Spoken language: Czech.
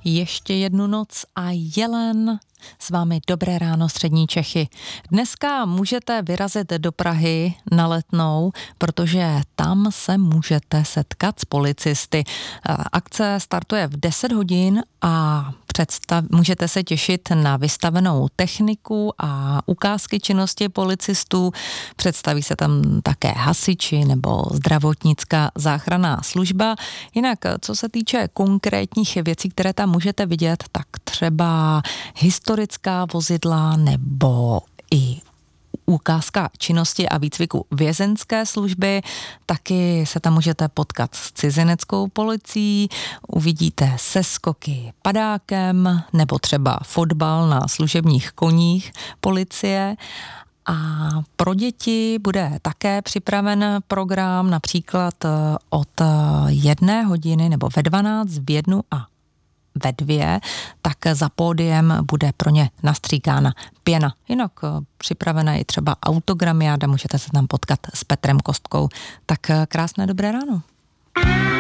Ještě jednu noc a jelen. S vámi dobré ráno střední Čechy. Dneska můžete vyrazit do Prahy na Letnou, protože tam se můžete setkat s policisty. Akce startuje v 10 hodin a můžete se těšit na vystavenou techniku a ukázky činnosti policistů. Představí se tam také hasiči nebo zdravotnická záchranná služba. Jinak, co se týče konkrétních věcí, které tam můžete vidět, tak třeba historická vozidla nebo i ukázka činnosti a výcviku vězeňské služby. Taky se tam můžete potkat s cizineckou policií, uvidíte seskoky padákem nebo třeba fotbal na služebních koních policie. A pro děti bude také připraven program například od 1 hodiny nebo ve 12, v 1 a ve 2, tak za pódiem bude pro ně nastříkána pěna. Jinak připravena je třeba autogramiáda, můžete se tam potkat s Petrem Kostkou. Tak krásné dobré ráno.